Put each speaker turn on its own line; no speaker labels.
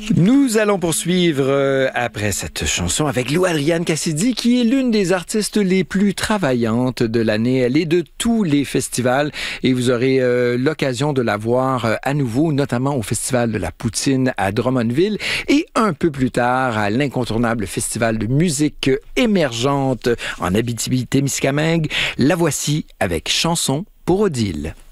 Nous allons poursuivre après cette chanson avec Lou Adrienne Cassidy, qui est l'une des artistes les plus travaillantes de l'année. Elle est de tous les festivals et vous aurez l'occasion de la voir à nouveau, notamment au Festival de la Poutine à Drummondville et un peu plus tard à l'incontournable Festival de musique émergente en Abitibi-Témiscamingue. La voici avec Chanson pour Odile.